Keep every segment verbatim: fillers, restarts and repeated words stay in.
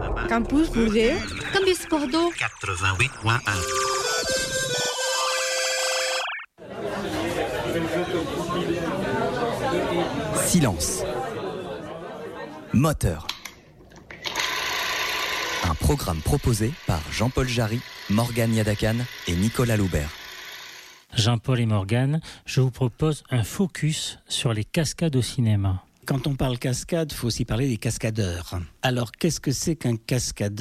Campus Bordeaux. Campus Bordeaux. quatre-vingt-huit point un. Silence. Moteur. Un programme proposé par Jean-Paul Jarry, Morgane Yadakan et Nicolas Loubert. Jean-Paul et Morgane, je vous propose un focus sur les cascades au cinéma. Quand on parle cascade, il faut aussi parler des cascadeurs. Alors, qu'est-ce que c'est qu'un cascadeur ?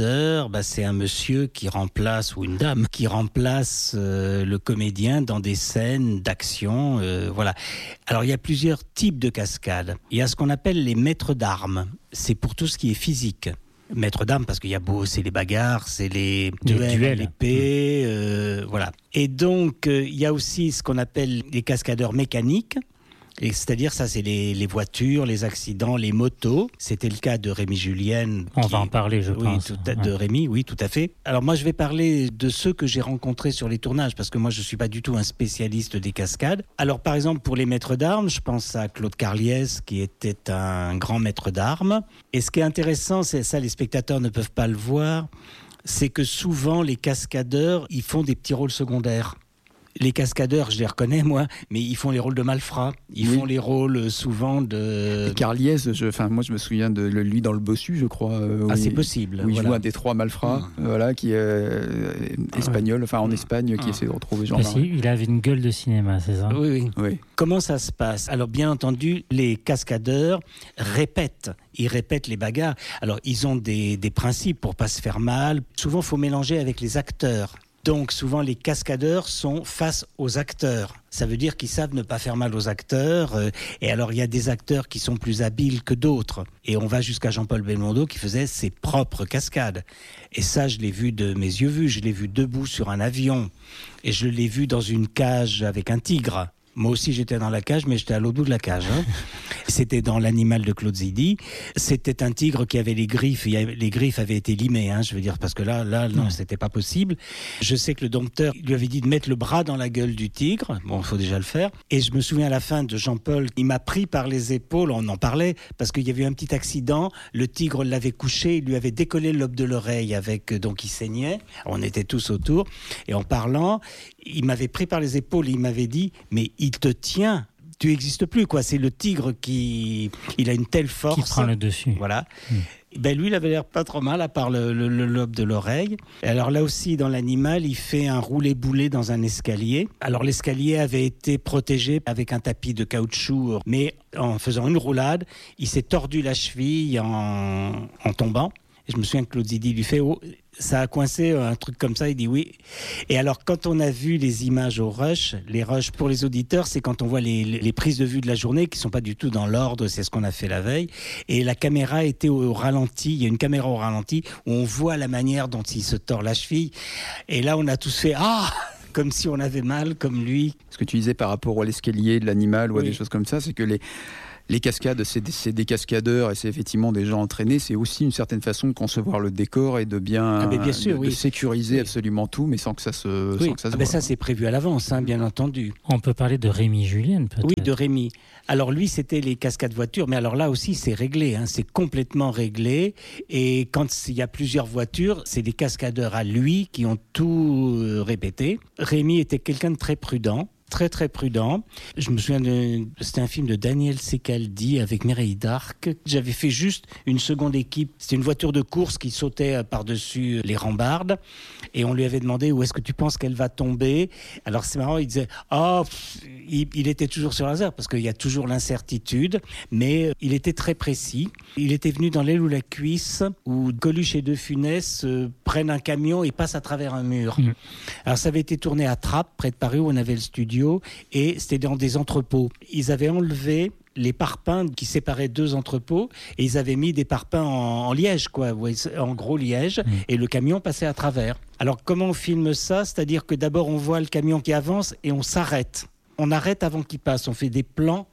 Bah, c'est un monsieur qui remplace, ou une dame, qui remplace euh, le comédien dans des scènes d'action. Euh, voilà. Alors, il y a plusieurs types de cascades. Il y a ce qu'on appelle les maîtres d'armes. C'est pour tout ce qui est physique. Maître d'armes, parce qu'il y a beau, c'est les bagarres, c'est les duels, duels. l'épée, euh, voilà. Et donc, euh, il y a aussi ce qu'on appelle les cascadeurs mécaniques. Et c'est-à-dire, ça, c'est les, les voitures, les accidents, les motos. C'était le cas de Rémi Julienne. On qui... va en parler, je oui, pense. Tout à... De Rémi, oui, tout à fait. Alors moi, je vais parler de ceux que j'ai rencontrés sur les tournages, parce que moi, je ne suis pas du tout un spécialiste des cascades. Alors, par exemple, pour les maîtres d'armes, je pense à Claude Carliès, qui était un grand maître d'armes. Et ce qui est intéressant, c'est ça, les spectateurs ne peuvent pas le voir, c'est que souvent, les cascadeurs, ils font des petits rôles secondaires. Les cascadeurs, je les reconnais, moi, mais ils font les rôles de malfrats. Ils oui. font les rôles souvent de... Et Carliès, je, enfin, moi je me souviens de lui dans Le Bossu, je crois. Euh, ah, où c'est il, possible. Où il voilà. joue un des trois malfrats, mmh. voilà, qui est euh, espagnol, enfin en Espagne, qui mmh. essaie de retrouver Jean Marie. Il avait une gueule de cinéma, c'est ça ? Oui, oui, oui. Comment ça se passe ? Alors, bien entendu, les cascadeurs répètent. Ils répètent les bagarres. Alors, ils ont des, des principes pour ne pas se faire mal. Souvent, il faut mélanger avec les acteurs. Donc souvent les cascadeurs sont face aux acteurs. Ça veut dire qu'ils savent ne pas faire mal aux acteurs. Euh, et alors il y a des acteurs qui sont plus habiles que d'autres. Et on va jusqu'à Jean-Paul Belmondo qui faisait ses propres cascades. Et ça, je l'ai vu de mes yeux vus. Je l'ai vu debout sur un avion. Et je l'ai vu dans une cage avec un tigre. Moi aussi, j'étais dans la cage, mais j'étais à l'autre bout de la cage. Hein. C'était dans L'Animal de Claude Zidi. C'était un tigre qui avait les griffes. Les griffes avaient été limées, hein, je veux dire, parce que là, là, non, c'était pas possible. Je sais que le dompteur lui avait dit de mettre le bras dans la gueule du tigre. Bon, il faut déjà le faire. Et je me souviens à la fin de Jean-Paul, il m'a pris par les épaules. On en parlait parce qu'il y avait eu un petit accident. Le tigre l'avait couché, il lui avait décollé le lobe de l'oreille avec, donc il saignait. On était tous autour. Et en parlant, il m'avait pris par les épaules. Et il m'avait dit, mais il te tient. Tu n'existes plus, quoi. C'est le tigre qui... Il a une telle force... Qui prend le dessus. Voilà. Mmh. Ben lui, il avait l'air pas trop mal, à part le, le, le lobe de l'oreille. Et alors là aussi, dans L'Animal, il fait un roulé-boulé dans un escalier. Alors l'escalier avait été protégé avec un tapis de caoutchouc, mais en faisant une roulade, il s'est tordu la cheville en, en tombant. Et je me souviens que Claude Zidi lui fait... Oh, ça a coincé, un truc comme ça, il dit oui. Et alors, quand on a vu les images au rush, les rushs pour les auditeurs, c'est quand on voit les, les prises de vue de la journée qui ne sont pas du tout dans l'ordre, c'est ce qu'on a fait la veille. Et la caméra était au, au ralenti, il y a une caméra au ralenti où on voit la manière dont il se tord la cheville. Et là, on a tous fait « Ah !» comme si on avait mal, comme lui. Ce que tu disais par rapport à l'escalier de l'animal ou à oui. des choses comme ça, c'est que les... Les cascades, c'est des, c'est des cascadeurs et c'est effectivement des gens entraînés. C'est aussi une certaine façon de concevoir le décor et de bien, ah ben bien sûr, de, oui. de sécuriser oui. absolument tout, mais sans que ça se, oui. sans que ça se ah voit. ben ça, c'est prévu à l'avance, hein, bien entendu. On peut parler de Rémi Julienne, peut-être. Oui, de Rémi. Alors lui, c'était les cascades voitures, mais alors là aussi, c'est réglé. Hein, c'est complètement réglé. Et quand il y a plusieurs voitures, c'est des cascadeurs à lui qui ont tout euh, répété. Rémi était quelqu'un de très prudent. Très très prudent. Je me souviens de c'était un film de Daniel Secaldi avec Mireille Darc. J'avais fait juste une seconde équipe. C'était une voiture de course qui sautait par-dessus les rambardes et on lui avait demandé où est-ce que tu penses qu'elle va tomber. Alors c'est marrant, il disait oh il, il était toujours sur hasard parce qu'il y a toujours l'incertitude, mais il était très précis. Il était venu dans L'aile ou la cuisse où Coluche et De Funès euh, prennent un camion et passent à travers un mur. Mmh. Alors ça avait été tourné à Trappes, près de Paris où on avait le studio. Et c'était dans des entrepôts. Ils avaient enlevé les parpaings qui séparaient deux entrepôts et ils avaient mis des parpaings en, en liège, quoi, en gros liège, mmh. et le camion passait à travers. Alors comment on filme ça ? C'est-à-dire que d'abord on voit le camion qui avance et on s'arrête. On arrête avant qu'il passe, on fait des plans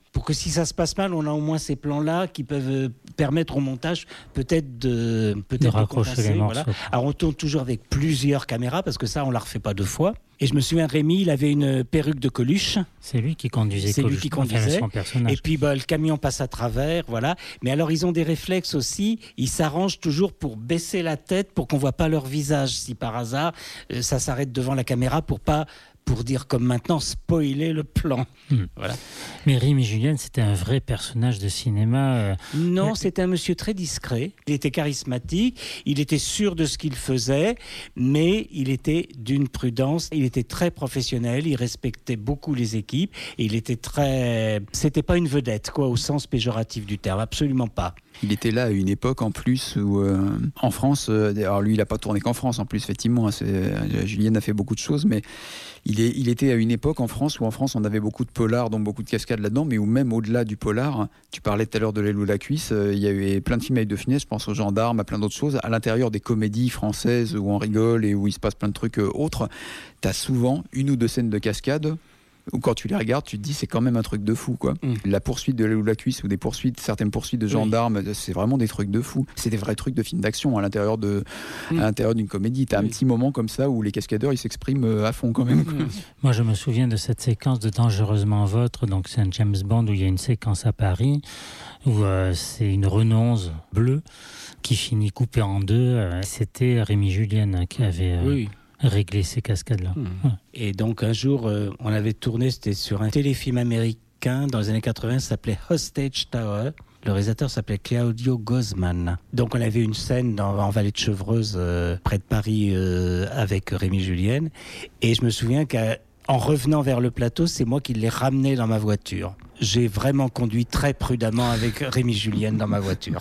pour que si ça se passe mal, on a au moins ces plans-là qui peuvent permettre au montage peut-être de, peut-être de de raccrocher compenser, les morceaux. Voilà. Alors on tourne toujours avec plusieurs caméras parce que ça, on ne la refait pas deux fois. Et je me souviens, Rémi, il avait une perruque de Coluche. C'est lui qui conduisait. C'est lui Coluche, qui conduisait. enfin, son personnage. Et puis bah, le camion passe à travers, voilà. Mais alors ils ont des réflexes aussi. Ils s'arrangent toujours pour baisser la tête pour qu'on voit pas leur visage. Si par hasard euh, ça s'arrête devant la caméra pour pas, pour dire comme maintenant, spoiler le plan. Hmm. Voilà. Mais Rémi Julien, c'était un vrai personnage de cinéma. Euh... Non, c'était un monsieur très discret. Il était charismatique, il était sûr de ce qu'il faisait, mais il était d'une prudence. Il était très professionnel, il respectait beaucoup les équipes et il était très. C'était pas une vedette, quoi, au sens péjoratif du terme, absolument pas. Il était là à une époque en plus où, euh, en France, euh, alors lui il n'a pas tourné qu'en France en plus, effectivement, c'est, euh, Julien a fait beaucoup de choses, mais il, est, il était à une époque en France où en France on avait beaucoup de polars, donc beaucoup de cascades là-dedans, mais où même au-delà du polar, tu parlais tout à l'heure de L'aile ou la cuisse, euh, il y avait plein de films avec De Funès, je pense aux Gendarmes, à plein d'autres choses, à l'intérieur des comédies françaises où on rigole et où il se passe plein de trucs euh, autres, tu as souvent une ou deux scènes de cascade où quand tu les regardes, tu te dis c'est quand même un truc de fou, quoi. Mm. La poursuite de L'aile ou la cuisse ou des poursuites, certaines poursuites de gendarmes, oui. C'est vraiment des trucs de fou. C'est des vrais trucs de films d'action à l'intérieur de, mm. à l'intérieur d'une comédie. T'as oui. un petit moment comme ça où les cascadeurs ils s'expriment à fond quand même. Mm. Moi, je me souviens de cette séquence de Dangereusement Vôtre. Donc c'est un James Bond où il y a une séquence à Paris où euh, c'est une renonce bleue qui finit coupée en deux. Euh, c'était Rémi Julien qui avait. Euh, oui. régler ces cascades-là. Mmh. Ouais. Et donc un jour, euh, on avait tourné, c'était sur un téléfilm américain dans les années quatre-vingts, ça s'appelait Hostage Tower. Le réalisateur s'appelait Claudio Gozman. Donc on avait une scène dans, en Vallée de Chevreuse, euh, près de Paris, euh, avec Rémi Julien. Et je me souviens qu'en revenant vers le plateau, c'est moi qui l'ai ramené dans ma voiture. J'ai vraiment conduit très prudemment avec Rémi Julien dans ma voiture.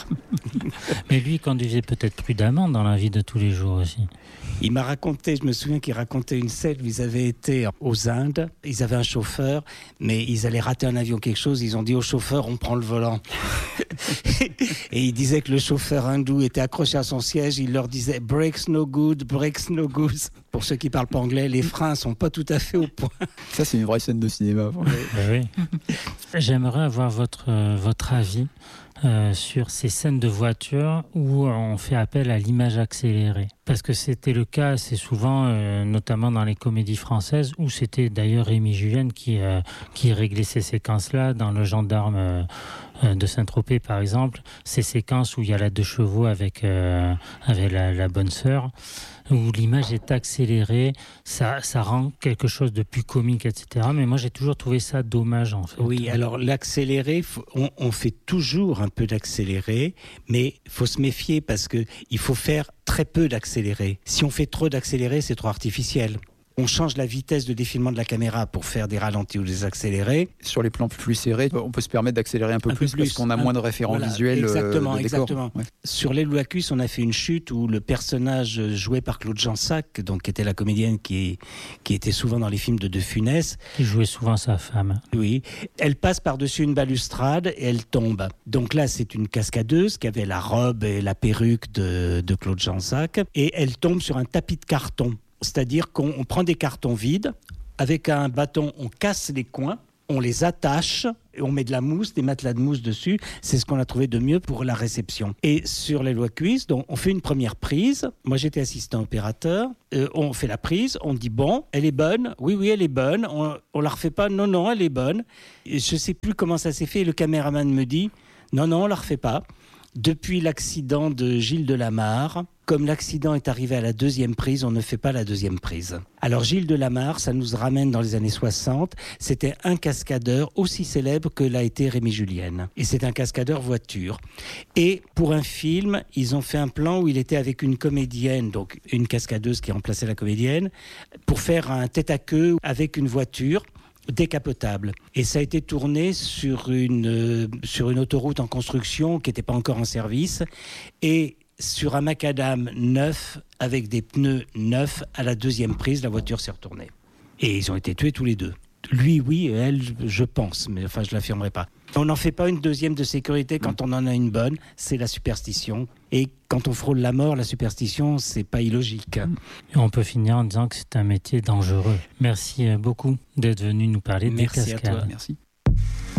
Mais lui, il conduisait peut-être prudemment dans la vie de tous les jours aussi. Il m'a raconté, je me souviens qu'il racontait une scène où ils avaient été aux Indes, ils avaient un chauffeur, mais ils allaient rater un avion, quelque chose, ils ont dit au chauffeur, on prend le volant. Et il disait que le chauffeur hindou était accroché à son siège, il leur disait « brakes no good, brakes no good ». Pour ceux qui ne parlent pas anglais, les freins ne sont pas tout à fait au point. Ça, c'est une vraie scène de cinéma. Oui. oui. J'aimerais avoir votre, euh, votre avis euh, sur ces scènes de voiture où on fait appel à l'image accélérée. Parce que c'était le cas assez souvent, euh, notamment dans les comédies françaises, où c'était d'ailleurs Rémi Julien qui, euh, qui réglait ces séquences-là. Dans Le Gendarme euh, de Saint-Tropez, par exemple, ces séquences où il y a la deux chevaux avec, euh, avec la, la bonne sœur, où l'image est accélérée, ça, ça rend quelque chose de plus comique, et cetera. Mais moi, j'ai toujours trouvé ça dommage, en fait. Oui, alors l'accéléré, on, on fait toujours un peu d'accéléré, mais il faut se méfier parce qu'il faut faire très peu d'accéléré. Si on fait trop d'accéléré, c'est trop artificiel. On change la vitesse de défilement de la caméra pour faire des ralentis ou des accélérés. Sur les plans plus serrés, on peut se permettre d'accélérer un peu un plus, peu plus parce qu'on a un, moins de référents voilà, visuels. Exactement, de exactement. Ouais. Sur L'aile ou la cuisse, on a fait une chute où le personnage joué par Claude Jansac, donc qui était la comédienne qui, qui était souvent dans les films de De Funès. Qui jouait souvent sa femme. Oui. Elle passe par-dessus une balustrade et elle tombe. Donc là, c'est une cascadeuse qui avait la robe et la perruque de, de Claude Jansac. Et elle tombe sur un tapis de carton. C'est-à-dire qu'on on prend des cartons vides, avec un bâton, on casse les coins, on les attache, et on met de la mousse, des matelas de mousse dessus. C'est ce qu'on a trouvé de mieux pour la réception. Et sur L'aile ou la cuisse, donc, on fait une première prise. Moi, j'étais assistant opérateur. Euh, on fait la prise, on dit bon, elle est bonne. Oui, oui, elle est bonne. On ne la refait pas. Non, non, elle est bonne. Et je ne sais plus comment ça s'est fait. Et le caméraman me dit non, non, on ne la refait pas. Depuis l'accident de Gilles Delamarre, comme l'accident est arrivé à la deuxième prise, on ne fait pas la deuxième prise. Alors Gilles Delamarre, ça nous ramène dans les années soixante, c'était un cascadeur aussi célèbre que l'a été Rémi Julien. Et c'est un cascadeur voiture. Et pour un film, ils ont fait un plan où il était avec une comédienne, donc une cascadeuse qui remplaçait la comédienne, pour faire un tête-à-queue avec une voiture décapotable. Et ça a été tourné sur une, euh, sur une autoroute en construction qui n'était pas encore en service et sur un macadam neuf avec des pneus neufs. À la deuxième prise, la voiture s'est retournée. Et ils ont été tués tous les deux. Lui, oui, et elle, je pense, mais enfin, je ne l'affirmerai pas. On n'en fait pas une deuxième de sécurité quand on en a une bonne, c'est la superstition. Et quand on frôle la mort, la superstition, c'est pas illogique. Et on peut finir en disant que c'est un métier dangereux. Merci beaucoup d'être venu nous parler Merci des cascades. À toi. Merci.